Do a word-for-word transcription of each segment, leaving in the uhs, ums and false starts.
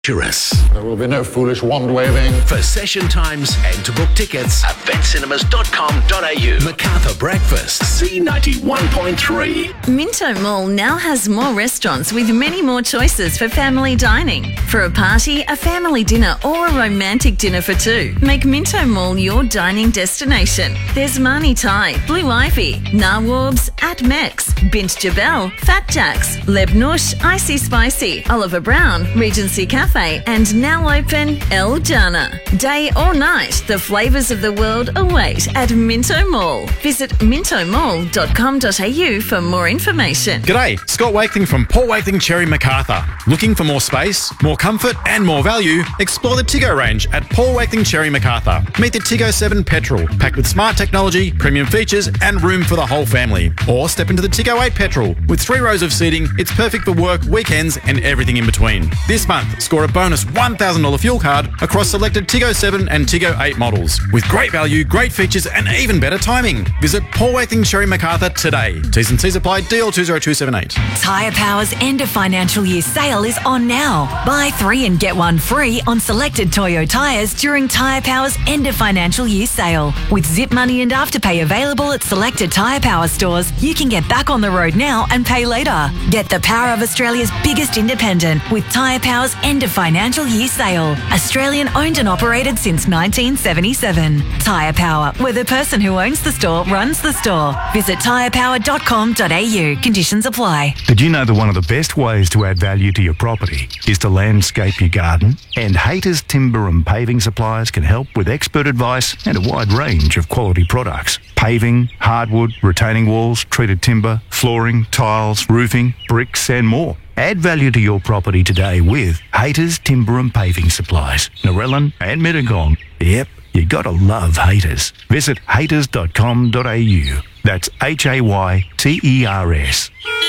There will be no foolish wand waving. For session times and to book tickets, event cinemas dot com dot a u. Macarthur Breakfast, C ninety-one point three. Minto Mall now has more restaurants with many more choices for family dining. For a party, a family dinner or a romantic dinner for two, make Minto Mall your dining destination. There's Mani Thai, Blue Ivy, Nawabs, At Mex, Bint Jabel, Fat Jacks, Lebnush, Icy Spicy, Oliver Brown, Regency Cafe, and now open El Jana. Day or night, the flavours of the world await at Minto Mall. Visit minto mall dot com dot a u for more information. G'day, Scott Wakeling from Paul Wakeling Cherry Macarthur. Looking for more space, more comfort and more value? Explore the Tiggo range at Paul Wakeling Cherry Macarthur. Meet the Tiggo seven Petrol, packed with smart technology, premium features and room for the whole family. Or step into the Tiggo eight Petrol. With three rows of seating, it's perfect for work, weekends and everything in between. This month, score a bonus one thousand dollars fuel card across selected Tiggo seven and Tiggo eight models. With great value, great features and even better timing. Visit Paul Wakeling Cherry Macarthur today. T's and C's apply. D L two zero two seven eight. Tyre Power's end of financial year sale is on now. Buy three and get one free on selected Toyo tyres during Tyre Power's end of financial year sale. With Zip Money and Afterpay available at selected Tyre Power stores, you can get back on the road now and pay later. Get the power of Australia's biggest independent with Tyre Power's end of financial year sale. Australian owned and operated since nineteen seventy-seven. Tyre Power, where the person who owns the store runs the store. Visit tyre power dot com dot a u. Conditions apply. Did you know that one of the best ways to add value to your property is to landscape your garden? And Haters Timber and Paving Supplies can help with expert advice and a wide range of quality products. Paving, hardwood, retaining walls, treated timber, flooring, tiles, roofing, bricks and more. Add value to your property today with Haters Timber and Paving Supplies, Narellan and Mittagong. Yep, you gotta love Haters. Visit haters dot com dot a u. That's H A Y T E R S.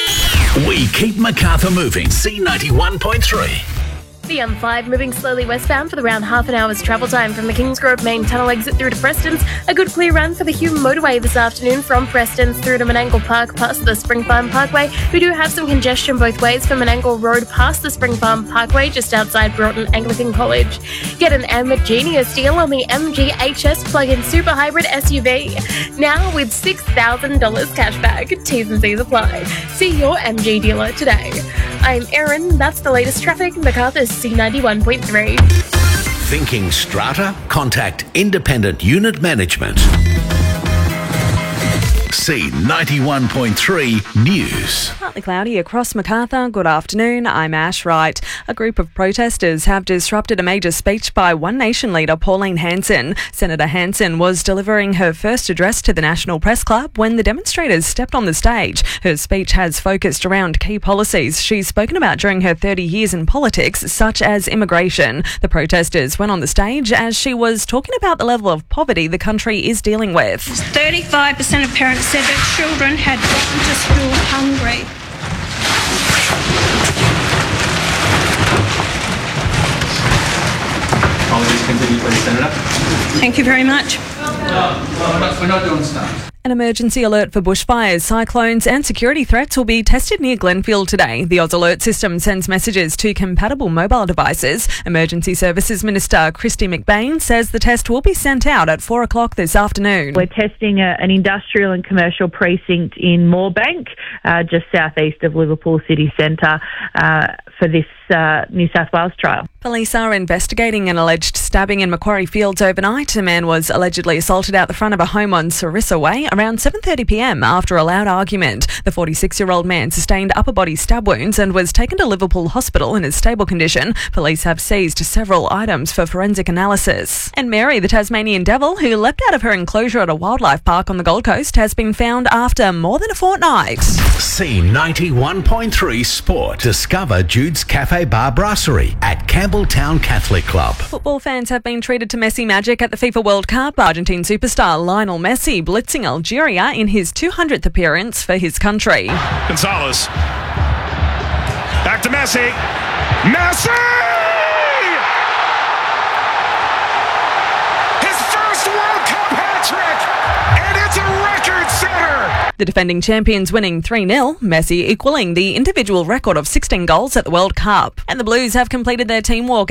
We keep Macarthur moving, C ninety-one point three. The M five moving slowly westbound for around half an hour's travel time from the Kingsgrove main tunnel exit through to Preston's. A good clear run for the Hume motorway this afternoon from Preston's through to Menangle Park past the Spring Farm Parkway. We do have some congestion both ways from Menangle Road past the Spring Farm Parkway just outside Broughton Anglican College. Get an M Genius deal on the M G H S plug-in super hybrid S U V. Now with six thousand dollars cash back. T's and C's apply. See your M G dealer today. I'm Erin. That's the latest traffic. Macarthur's C ninety-one point three. Thinking strata? Contact Independent Unit Management. C ninety-one point three News. Partly cloudy across Macarthur. Good afternoon, I'm Ash Wright. A group of protesters have disrupted a major speech by One Nation leader Pauline Hanson. Senator Hanson was delivering her first address to the National Press Club when the demonstrators stepped on the stage. Her speech has focused around key policies she's spoken about during her thirty years in politics, such as immigration. The protesters went on the stage as she was talking about the level of poverty the country is dealing with. thirty-five percent of parents said that children had gone to school hungry. Apologies, continue please, Senator. Thank you very much. No, no, we're not, we're not doing stuff. An emergency alert for bushfires, cyclones and security threats will be tested near Glenfield today. The Oz Alert system sends messages to compatible mobile devices. Emergency Services Minister Christy McBain says the test will be sent out at four o'clock this afternoon. We're testing a, an industrial and commercial precinct in Moorebank, uh, just southeast of Liverpool city centre, uh, for this uh, New South Wales trial. Police are investigating an alleged stabbing in Macquarie Fields overnight. A man was allegedly assaulted out the front of a home on Sarissa Way around seven thirty p m after a loud argument. The forty-six-year-old man sustained upper body stab wounds and was taken to Liverpool Hospital in a stable condition. Police have seized several items for forensic analysis. And Mary, the Tasmanian devil, who leapt out of her enclosure at a wildlife park on the Gold Coast, has been found after more than a fortnight. C ninety-one point three Sport. Discover Jude's Cafe Bar Brasserie at Campbelltown Catholic Club. Football fans have been treated to Messi magic at the FIFA World Cup. Argentine superstar Lionel Messi blitzing Algeria in his two hundredth appearance for his country. Gonzalez. Back to Messi. Messi! His first World Cup hat-trick! And it's a record setter! The defending champions winning three nil, Messi equalling the individual record of sixteen goals at the World Cup. And the Blues have completed their team walk